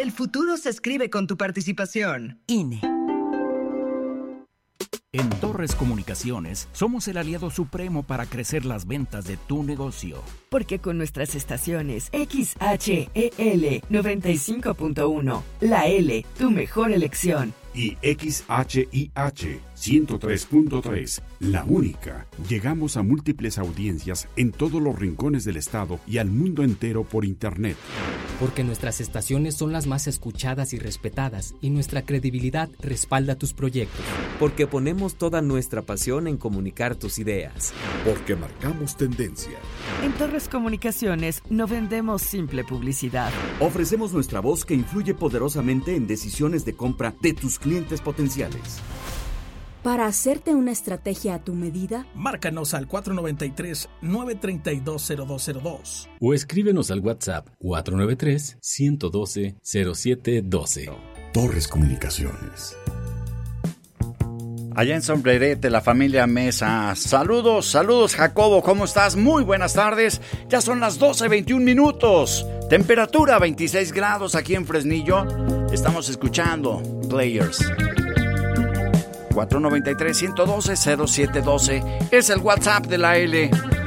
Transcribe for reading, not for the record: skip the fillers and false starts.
El futuro se escribe con tu participación. INE. En Torres Comunicaciones somos el aliado supremo para crecer las ventas de tu negocio. Porque con nuestras estaciones XHEL 95.1, la L, tu mejor elección. Y XHIH 103.3, la única. Llegamos a múltiples audiencias en todos los rincones del estado y al mundo entero por internet. Porque nuestras estaciones son las más escuchadas y respetadas y nuestra credibilidad respalda tus proyectos. Porque ponemos toda nuestra pasión en comunicar tus ideas. Porque marcamos tendencia. En Torres Comunicaciones no vendemos simple publicidad. Ofrecemos nuestra voz que influye poderosamente en decisiones de compra de tus clientes potenciales. Para hacerte una estrategia a tu medida, márcanos al 493-932-0202 o escríbenos al WhatsApp 493-112-0712. Torres Comunicaciones. Allá en Sombrerete, la familia Mesa. Saludos, Jacobo, ¿cómo estás? Muy buenas tardes. Ya son las 12:21. Temperatura 26 grados aquí en Fresnillo. Estamos escuchando Players. 493-112-0712 es el WhatsApp de la L.